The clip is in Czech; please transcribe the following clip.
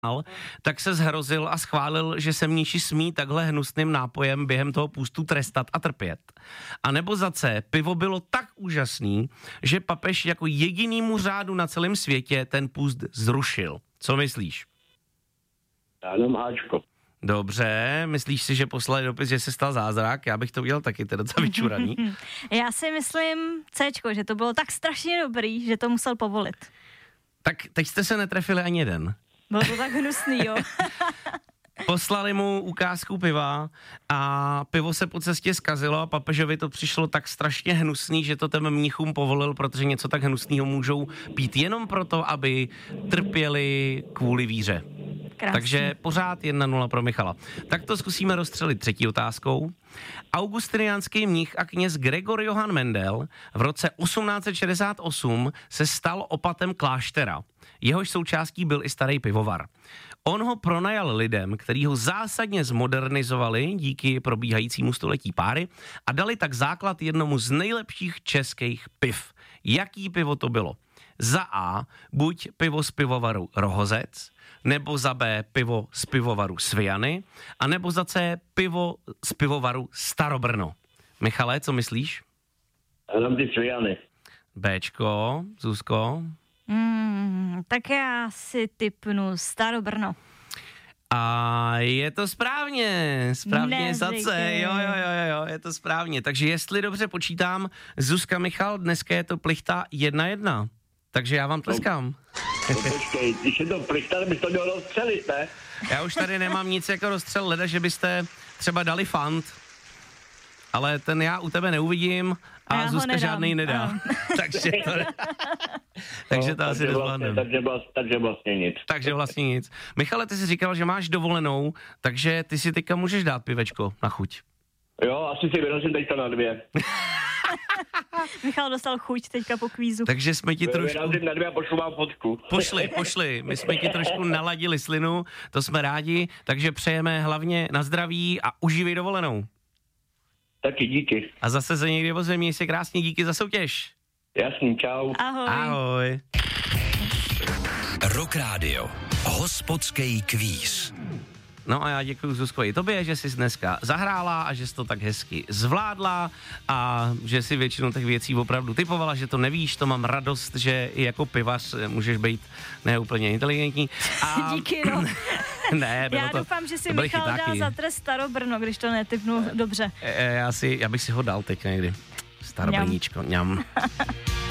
tak se zhrozil a schválil, že se mniši smí takhle hnusným nápojem během toho půstu trestat a trpět. A nebo za C, pivo bylo tak úžasný, že papež jako jedinýmu řádu na celém světě ten půst zrušil. Co myslíš? Já dám Ačko. Dobře, myslíš si, že poslali dopis, že se stal zázrak? Já bych to udělal taky, to je docela vyčuraný. Já si myslím Cčko, že to bylo tak strašně dobrý, že to musel povolit. Tak teď jste se netrefili ani jeden. Bylo to tak hnusný, jo. Poslali mu ukázku piva a pivo se po cestě zkazilo a papežovi to přišlo tak strašně hnusný, že to těm mnichům povolil, protože něco tak hnusného můžou pít jenom proto, aby trpěli kvůli víře. Krásný. Takže pořád 1-0 pro Michala. Tak to zkusíme rozstřelit třetí otázkou. Augustiniánský mnich a kněz Gregor Johann Mendel v roce 1868 se stal opatem kláštera. Jehož součástí byl i starý pivovar. On ho pronajal lidem, kteří ho zásadně zmodernizovali díky probíhajícímu století páry a dali tak základ jednomu z nejlepších českých piv. Jaký pivo to bylo? Za A buď pivo z pivovaru Rohozec, nebo za B pivo z pivovaru Svijany, a nebo za C pivo z pivovaru Starobrno. Michale, co myslíš? Já dám ty Svijany. Bčko, Zuzko? Tak já si tipnu Starobrno. A je to správně za C, Neříkej. jo, je to správně. Takže jestli dobře počítám, Zuzka, Michal, dneska je to plichta 1-1. Takže já vám tleskám. No počkej, když je to plichta, tak bys to měl rozstřelit, ne? Já už tady nemám nic jako rozstřel, leda, že byste třeba dali fant, ale ten já u tebe neuvidím a Zuzka žádnej nedá. takže to asi nezvládnem. Takže vlastně nic. Michale, ty jsi říkal, že máš dovolenou, takže ty si teďka můžeš dát pivečko na chuť. Jo, asi si vyrazím teďka na 2. Michal dostal chuť teďka po kvízu. Takže jsme ti trošku... Vyrazím na 2 a pošlu vám fotku. Pošli. My jsme ti trošku naladili slinu, to jsme rádi, takže přejeme hlavně na zdraví a užívej dovolenou. Taky díky. A zase se někdy ozve, měj se krásně, díky za soutěž. Jasný, čau. Ahoj. Ahoj. Rock Radio. Hospodský kvíz. No a já děkuji Zuzko i tobě, že jsi dneska zahrála a že jsi to tak hezky zvládla a že si většinu těch věcí opravdu typovala, že to nevíš, to mám radost, že i jako pivař můžeš být neúplně inteligentní. A... Díky, no. Ne, bylo já to, doufám, že si to byly Michal dá chytáky. za trest Starobrno, když to netipnu dobře. Já bych si ho dal teď někdy. Starobrníčko, ňam.